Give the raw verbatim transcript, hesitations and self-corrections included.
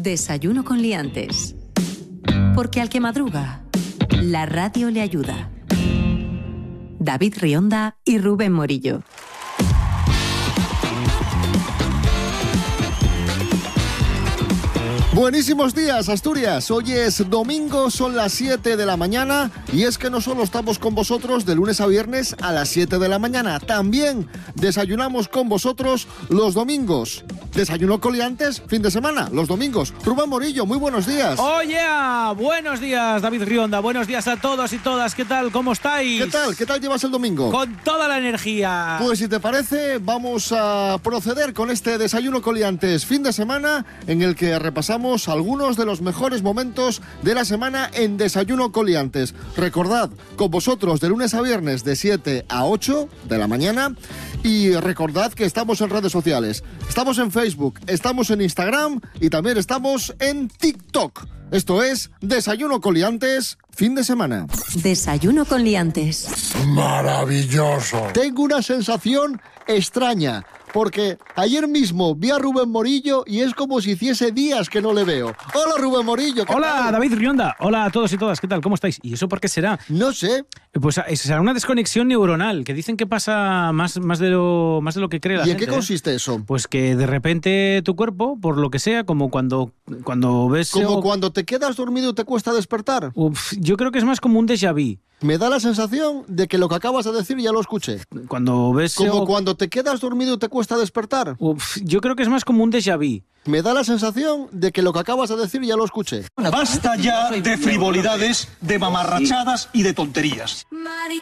Desayuno con liantes. Porque al que madruga, la radio le ayuda. David Rionda y Rubén Morillo. Buenísimos días, Asturias. Hoy es domingo, son las siete de la mañana y es que no solo estamos con vosotros de lunes a viernes a las siete de la mañana, también desayunamos con vosotros los domingos. Desayuno con liantes, fin de semana, los domingos. Rubén Morillo, muy buenos días. Oye, oh, yeah. Buenos días, David Rionda. Buenos días a todos y todas. ¿Qué tal? ¿Cómo estáis? ¿Qué tal? ¿Qué tal llevas el domingo? Con toda la energía. Pues si te parece, vamos a proceder con este desayuno con liantes, fin de semana, en el que repasamos algunos de los mejores momentos de la semana en Desayuno con liantes. Recordad, con vosotros de lunes a viernes de siete a ocho de la mañana. Y recordad que estamos en redes sociales. Estamos en Facebook, estamos en Instagram y también estamos en TikTok. Esto es Desayuno con liantes, fin de semana. Desayuno con liantes. Maravilloso. Tengo una sensación extraña, porque ayer mismo vi a Rubén Morillo y es como si hiciese días que no le veo. Hola, Rubén Morillo. Hola, tal? David Rionda. Hola a todos y todas. ¿Qué tal? ¿Cómo estáis? ¿Y eso por qué será? No sé. Pues será una desconexión neuronal, que dicen que pasa más, más, de, lo, más de lo que cree la ¿Y gente. en qué consiste ¿eh? eso? Pues que de repente tu cuerpo, por lo que sea, como cuando, cuando ves... Como o... cuando te quedas dormido y te cuesta despertar. Uf, yo creo que es más como un déjà vu. Me da la sensación de que lo que acabas de decir ya lo escuché. Cuando ves... Como o... cuando te quedas dormido y te cuesta despertar. Uf, yo creo que es más como un déjà vu. Me da la sensación de que lo que acabas de decir ya lo escuché. Basta ya de frivolidades, de mamarrachadas y de tonterías.